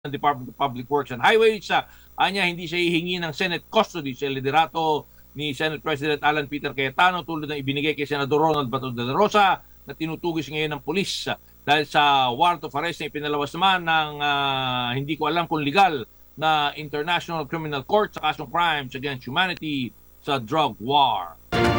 ng Department of Public Works and Highways. Anya, hindi siya hihingi ng Senate custody sa liderato ni Senate President Alan Peter Cayetano tulad ng ibinigay kay Senador Ronald Bato de la Rosa na tinutugis ngayon ng pulis dahil sa warrant of arrest na ipinalawas naman ng hindi ko alam kung legal na International Criminal Court sa kasong crimes against humanity sa drug war.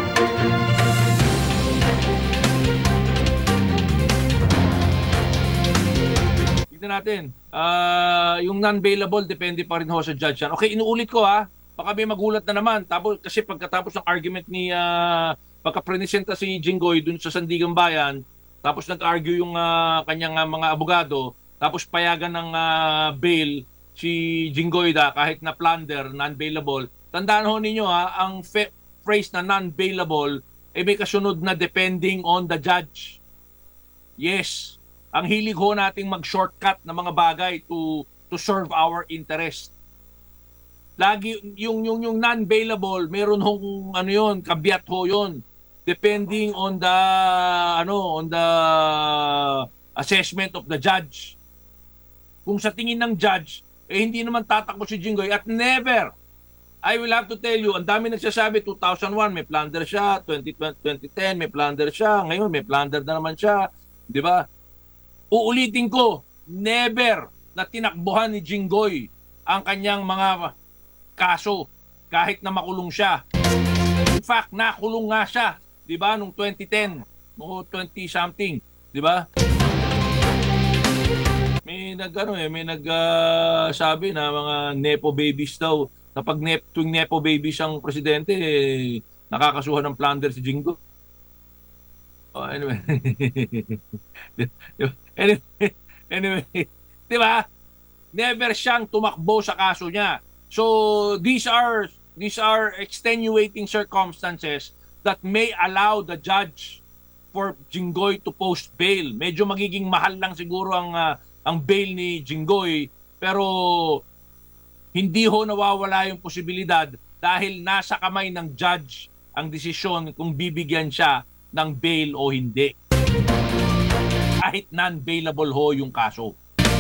Tignan natin. Yung non-bailable, depende pa rin ho sa judge yan. Okay, inuulit ko ha. Baka may magulat na naman. Tapos, kasi pagkatapos ng argument ni pagkapresenta si Jinggoy dun sa Sandigan Bayan, tapos nag-argue yung kanyang mga abogado, tapos payagan ng bail si Jinggoy kahit na plunder, non-bailable. Tandaan ho ninyo ha, ang phrase na non-bailable ay may kasunod na depending on the judge. Yes, ang hilig ho nating mag-shortcut ng mga bagay to serve our interest. Lagi yung non-bailable, meron hong ano yon, kabyat ho yon. Depending on the assessment of the judge. Kung sa tingin ng judge, hindi naman tatakbo si Jinggoy at never. I will have to tell you, ang dami nagsasabi 2001 may plunder siya, 2010 may plunder siya, ngayon may plunder na naman siya, 'di ba? Uulitin ko, never na tinakbuhan ni Jinggoy ang kanyang mga kaso kahit na makulong siya. In fact, nakulong nga siya, 'di ba, nung 2010, no 20 something, 'di ba? May sabi na mga nepo babies daw. Kapag tuwing nepo babies ang presidente, nakakasuhan ng plunder si Jinggoy. Oh, anyway. anyway, 'di ba? Never siyang tumakbo sa kaso niya. So these are extenuating circumstances that may allow the judge for Jinggoy to post bail. Medyo magiging mahal lang siguro ang bail ni Jinggoy, pero hindi ho nawawala yung posibilidad dahil nasa kamay ng judge ang desisyon kung bibigyan siya ng bail o hindi. Kahit non-bailable ho yung kaso.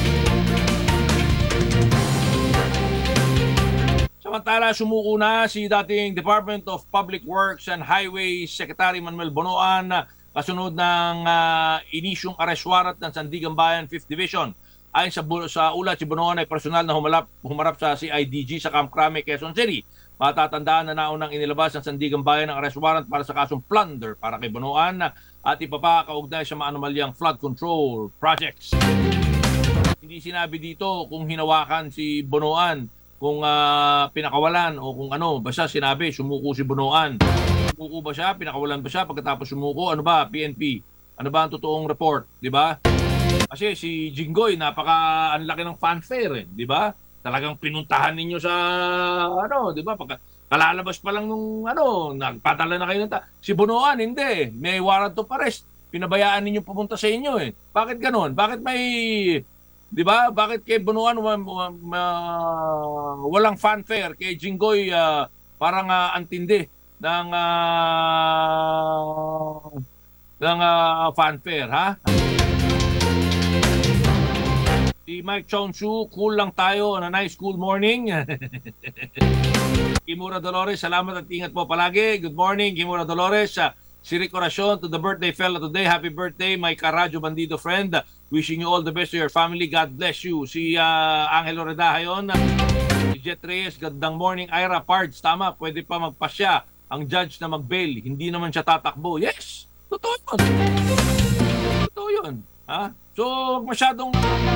Samantala, sumuko na si dating Department of Public Works and Highways Secretary Manuel Bonoan kasunod ng inisyong arrest warrant ng Sandigan Bayan 5th Division. Ayon sa ulat, si Bonoan ay personal na humarap sa CIDG sa Camp Crame, Quezon City. Matatandaan na naunang inilabas ng Sandigan Bayan ng arrest warrant para sa kasong plunder para kay Bonoan at ipapakaugnay sa mga anomalyang flood control projects. Hindi sinabi dito kung hinawakan si Bonoan, kung pinakawalan o kung ano. Basta sinabi, sumuko si Bonoan. Sumuko ba siya? Pinakawalan ba siya pagkatapos sumuko? Ano ba, PNP? Ano ba ang totoong report? Di ba? Kasi si Jinggoy, ang laki ng fanfare, di ba? Talagang pinuntahan ninyo sa di ba? Kalalabas pa lang nung nagpadala na kayo ng si Bonoan, hindi. May warrant of arrest. Pinabayaan ninyo pumunta sa inyo eh. Bakit ganoon? Bakit may, di ba? Bakit kay Bonoan walang fanfare? Kay Jinggoy parang antindi ng fanfare, ha? Si Mike Chonshu, cool lang tayo on a nice cool morning. Kimura Dolores, salamat at ingat po palagi. Good morning, Kimura Dolores. Si Rico Racion, to the birthday fella today. Happy birthday, my Karadyo Bandido friend. Wishing you all the best to your family. God bless you. Si Angelo Redahayon, si Jet Reyes, gandang morning. Ira Pards, tama, pwede pa magpasya ang judge na mag-bail. Hindi naman siya tatakbo. Yes, totoo yun. Totoo yun. Ha? So, masyadong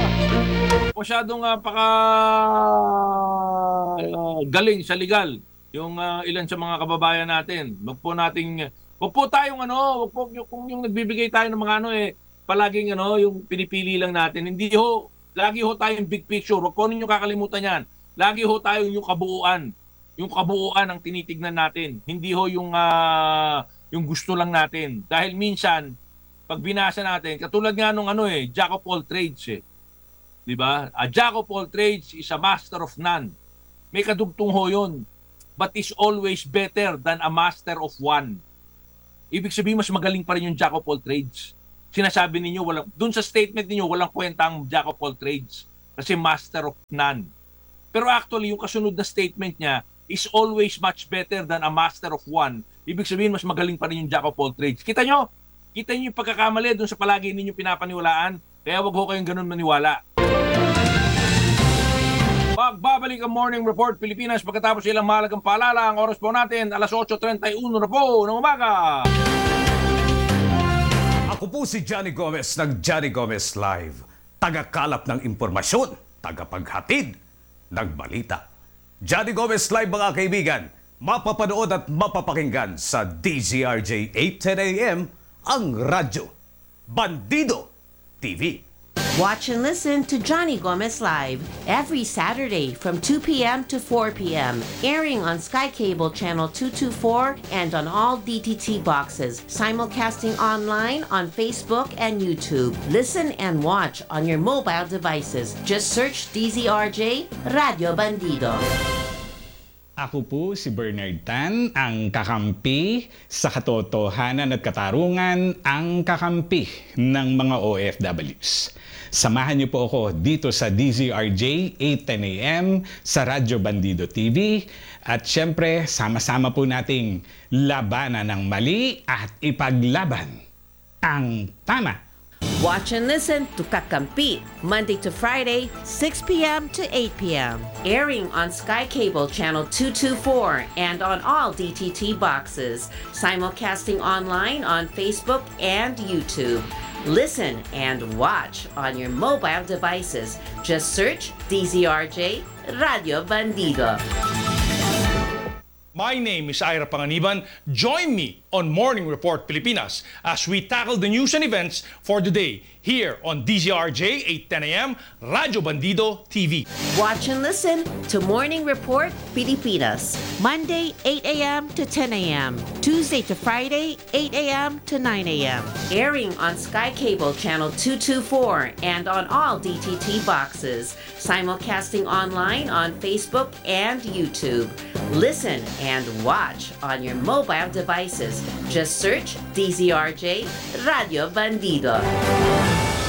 galing sa legal yung ilan sa mga kababayan natin. Wag po tayong wag po kung yung nagbibigay tayo ng mga palaging yung pinipili lang natin. Hindi ho, lagi ho tayong big picture. Wag po ninyo kakalimutan yan. Lagi ho tayong yung kabuuan. Yung kabuuan ang tinitignan natin. Hindi ho yung gusto lang natin. Dahil minsan pag binasa natin, katulad nga nung jack of all trades eh. 'Di ba? A jack of all trades is a master of none. May kadugtong ho 'yun. But is always better than a master of one. Ibig sabihin mas magaling pa rin yung jack of all trades. Sinasabi ninyo doon sa statement ninyo walang kwenta ang jack of all trades. kasi master of none. Pero actually, yung kasunod na statement niya is always much better than a master of one. Ibig sabihin, mas magaling pa rin yung jack of all trades. Kita nyo yung pagkakamali dun sa palagi ninyong pinapaniwalaan. Kaya wag ho kayong ganun maniwala. Pagbabalik ang Morning Report Pilipinas pagkatapos ilang mahalagang paalala. Ang oras po natin, alas 8:31 na po ng umaga. Ako po si Johnny Gomez ng Johnny Gomez Live. Tagakalap ng impormasyon, tagapaghatid ng balita. Johnny Gomez Live mga kaibigan, mapapanood at mapapakinggan sa DZRJ 8:10 AM ang radyo Bandido TV. Watch and listen to Johnny Gomez Live every Saturday from 2 p.m. to 4 p.m. Airing on Sky Cable Channel 224 and on all DTT boxes. Simulcasting online on Facebook and YouTube. Listen and watch on your mobile devices. Just search DZRJ Radio Bandido. Ako po si Bernard Tan, ang kakampi sa katotohanan at katarungan, ang kakampi ng mga OFWs. Samahan niyo po ako dito sa DZRJ 8:10 AM sa Radyo Bandido TV at syempre sama-sama po nating labanan ng mali at ipaglaban ang tama. Watch and listen to Kakampi, Monday to Friday, 6 p.m. to 8 p.m. Airing on Sky Cable Channel 224 and on all DTT boxes. Simulcasting online on Facebook and YouTube. Listen and watch on your mobile devices. Just search DZRJ Radio Bandido. My name is Ira Panganiban. Join me on Morning Report Pilipinas as we tackle the news and events for the day here on DZRJ 8:10 AM, Radyo Bandido TV. Watch and listen to Morning Report Pilipinas, Monday 8 a.m. to 10 a.m., Tuesday to Friday 8 a.m. to 9 a.m. Airing on Sky Cable Channel 224 and on all DTT boxes. Simulcasting online on Facebook and YouTube. Listen and watch on your mobile devices. Just search DZRJ Radio Bandido.